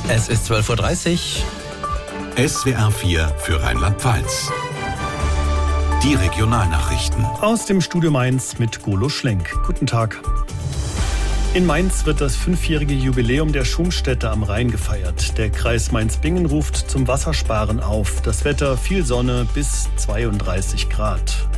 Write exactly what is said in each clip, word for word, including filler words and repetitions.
Es ist zwölf Uhr dreißig. S W R vier für Rheinland-Pfalz. Die Regionalnachrichten. Aus dem Studio Mainz mit Golo Schlenk. Guten Tag. In Mainz wird das fünfjährige Jubiläum der Schumstätte am Rhein gefeiert. Der Kreis Mainz-Bingen ruft zum Wassersparen auf. Das Wetter viel Sonne bis zweiunddreißig Grad.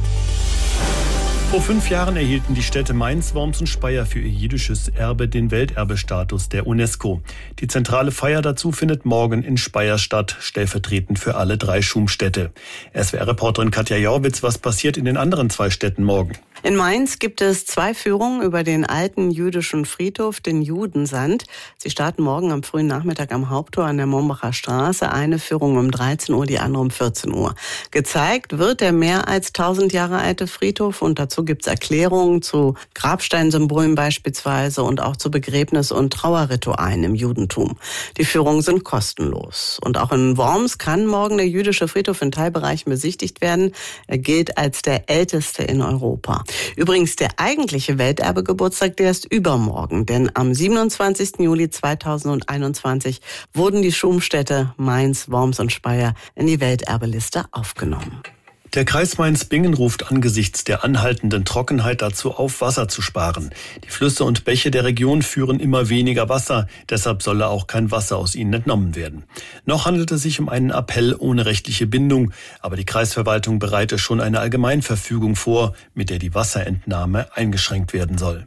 Vor fünf Jahren erhielten die Städte Mainz, Worms und Speyer für ihr jüdisches Erbe den Welterbestatus der UNESCO. Die zentrale Feier dazu findet morgen in Speyer statt, stellvertretend für alle drei Schumstädte. S W R-Reporterin Katja Jorwitz, was passiert in den anderen zwei Städten morgen? In Mainz gibt es zwei Führungen über den alten jüdischen Friedhof, den Judensand. Sie starten morgen am frühen Nachmittag am Haupttor an der Mombacher Straße. Eine Führung um dreizehn Uhr, die andere um vierzehn Uhr. Gezeigt wird der mehr als tausend Jahre alte Friedhof und dazu gibt es Erklärungen zu Grabsteinsymbolen beispielsweise und auch zu Begräbnis- und Trauerritualen im Judentum. Die Führungen sind kostenlos. Und auch in Worms kann morgen der jüdische Friedhof in Teilbereichen besichtigt werden. Er gilt als der älteste in Europa. Übrigens, der eigentliche Welterbegeburtstag, der ist übermorgen, denn am siebenundzwanzigsten Juli zweitausendeinundzwanzig wurden die Schumstädte Mainz, Worms und Speyer in die Welterbeliste aufgenommen. Der Kreis Mainz-Bingen ruft angesichts der anhaltenden Trockenheit dazu auf, Wasser zu sparen. Die Flüsse und Bäche der Region führen immer weniger Wasser, deshalb solle auch kein Wasser aus ihnen entnommen werden. Noch handelt es sich um einen Appell ohne rechtliche Bindung, aber die Kreisverwaltung bereite schon eine Allgemeinverfügung vor, mit der die Wasserentnahme eingeschränkt werden soll.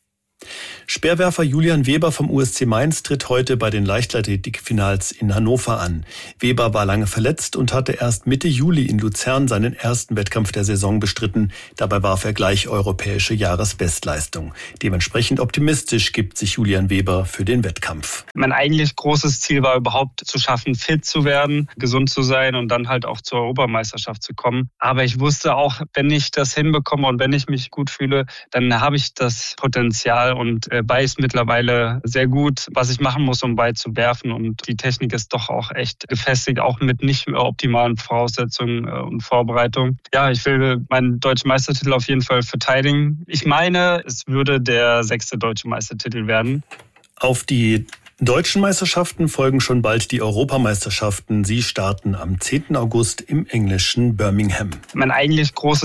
Speerwerfer Julian Weber vom U S C Mainz tritt heute bei den Leichtathletikfinals in Hannover an. Weber war lange verletzt und hatte erst Mitte Juli in Luzern seinen ersten Wettkampf der Saison bestritten. Dabei warf er gleich europäische Jahresbestleistung. Dementsprechend optimistisch gibt sich Julian Weber für den Wettkampf. Mein eigentlich großes Ziel war überhaupt zu schaffen, fit zu werden, gesund zu sein und dann halt auch zur Europameisterschaft zu kommen. Aber ich wusste auch, wenn ich das hinbekomme und wenn ich mich gut fühle, dann habe ich das Potenzial und weiß mittlerweile sehr gut, was ich machen muss, um weit zu werfen. Und die Technik ist doch auch echt gefestigt, auch mit nicht optimalen Voraussetzungen und Vorbereitungen. Ja, ich will meinen deutschen Meistertitel auf jeden Fall verteidigen. Ich meine, es würde der sechste deutsche Meistertitel werden. Auf die deutschen Meisterschaften folgen schon bald die Europameisterschaften. Sie starten am zehnten August im englischen Birmingham. Mein eigentlich großes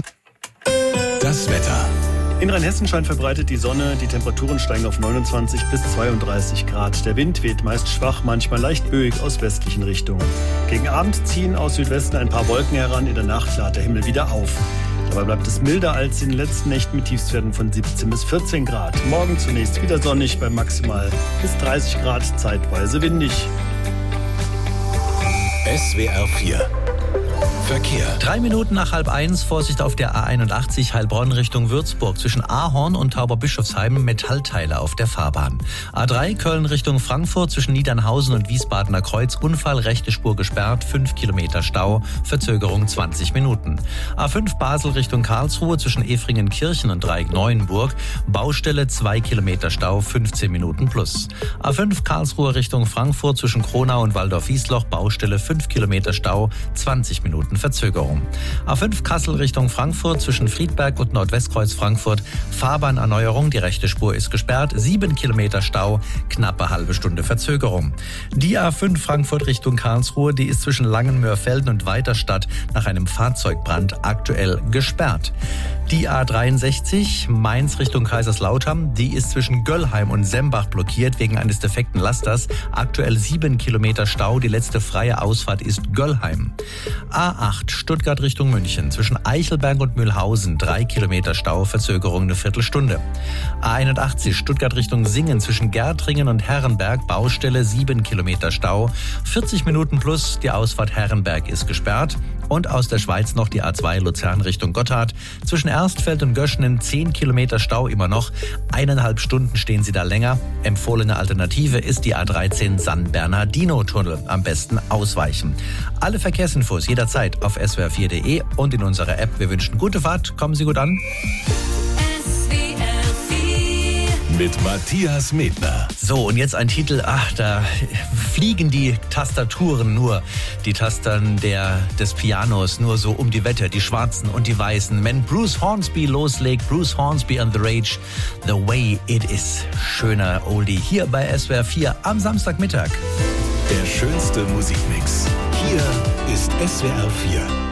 Das Wetter. In Rheinhessen scheint verbreitet die Sonne, die Temperaturen steigen auf neunundzwanzig bis zweiunddreißig Grad. Der Wind weht meist schwach, manchmal leicht böig aus westlichen Richtungen. Gegen Abend ziehen aus Südwesten ein paar Wolken heran, in der Nacht klart der Himmel wieder auf. Dabei bleibt es milder als in den letzten Nächten mit Tiefstwerten von siebzehn bis vierzehn Grad. Morgen zunächst wieder sonnig bei maximal bis dreißig Grad, zeitweise windig. S W R vier Verkehr. Drei Minuten nach halb eins, Vorsicht auf der A einundachtzig Heilbronn Richtung Würzburg. Zwischen Ahorn und Tauberbischofsheim Metallteile auf der Fahrbahn. A drei Köln Richtung Frankfurt zwischen Niedernhausen und Wiesbadener Kreuz. Unfall, rechte Spur gesperrt, fünf Kilometer Stau, Verzögerung zwanzig Minuten. A fünf Basel Richtung Karlsruhe zwischen Efringenkirchen und Dreieck-Neuenburg. Baustelle, zwei Kilometer Stau, fünfzehn Minuten plus. A fünf Karlsruhe Richtung Frankfurt zwischen Kronau und Waldorf-Wiesloch. Baustelle, fünf Kilometer Stau, zwanzig Minuten Verzögerung. A fünf Kassel Richtung Frankfurt zwischen Friedberg und Nordwestkreuz Frankfurt. Fahrbahnerneuerung, die rechte Spur ist gesperrt, sieben Kilometer Stau, knappe halbe Stunde Verzögerung. Die A fünf Frankfurt Richtung Karlsruhe, die ist zwischen Langenmöhrfelden und Weiterstadt nach einem Fahrzeugbrand aktuell gesperrt. Die A dreiundsechzig Mainz Richtung Kaiserslautern, die ist zwischen Göllheim und Sembach blockiert wegen eines defekten Lasters. Aktuell sieben Kilometer Stau, die letzte freie Ausfahrt ist Göllheim. A acht Stuttgart Richtung München zwischen Eichelberg und Mühlhausen, drei Kilometer Stau, Verzögerung eine Viertelstunde. A einundachtzig Stuttgart Richtung Singen zwischen Gärtringen und Herrenberg, Baustelle, sieben Kilometer Stau, vierzig Minuten plus, die Ausfahrt Herrenberg ist gesperrt. Und aus der Schweiz noch die A zwei Luzern Richtung Gotthard. Zwischen Erstfeld und Göschenen zehn Kilometer Stau immer noch. Eineinhalb Stunden stehen Sie da länger. Empfohlene Alternative ist die A dreizehn San Bernardino-Tunnel. Am besten ausweichen. Alle Verkehrsinfos jederzeit auf s w r vier punkt d e und in unserer App. Wir wünschen gute Fahrt. Kommen Sie gut an. Mit Matthias Medner. So, und jetzt ein Titel, ach, da fliegen die Tastaturen nur, die Tastern der, des Pianos nur so um die Wette, die Schwarzen und die Weißen. Wenn Bruce Hornsby loslegt, Bruce Hornsby and the Rage, The Way It Is. Schöner Oldie hier bei S W R vier am Samstagmittag. Der schönste Musikmix. Hier ist S W R vier.